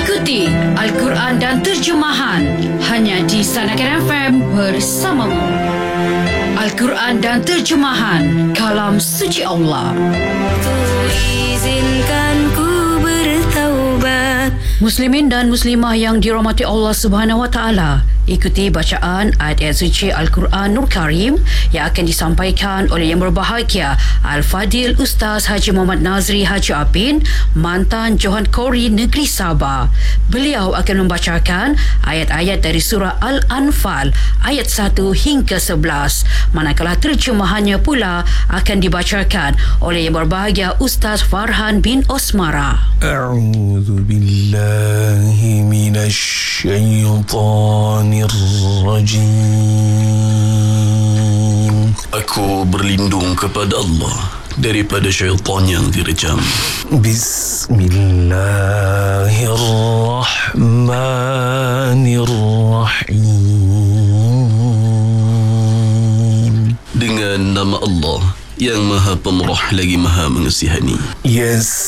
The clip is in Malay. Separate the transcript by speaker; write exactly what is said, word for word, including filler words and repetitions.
Speaker 1: Ikuti Al-Quran dan terjemahan hanya di Sanakan F M bersamamu. Al-Quran dan terjemahan kalam suci Allah.
Speaker 2: Izinkan ku bertaubat.
Speaker 1: Muslimin dan muslimah yang dirahmati Allah Subhanahu Wa Taala, ikuti bacaan ayat-ayat suci Al-Quran Nur Karim yang akan disampaikan oleh Yang Berbahagia Al-Fadil Ustaz Haji Muhammad Nazri Haji Apin, mantan Johan Kori Negeri Sabah. Beliau akan membacakan ayat-ayat dari surah Al-Anfal ayat satu hingga sebelas, manakala terjemahannya pula akan dibacakan oleh Yang Berbahagia Ustaz Farhan bin Osmara.
Speaker 3: A'udzu billahi minasy syaithanir rajim.
Speaker 4: Aku berlindung kepada Allah daripada syaitan yang direjam.
Speaker 3: Bismillahirrahmanirrahim.
Speaker 4: Dengan nama Allah yang Maha Pemurah lagi Maha Mengasihani.
Speaker 3: Yes.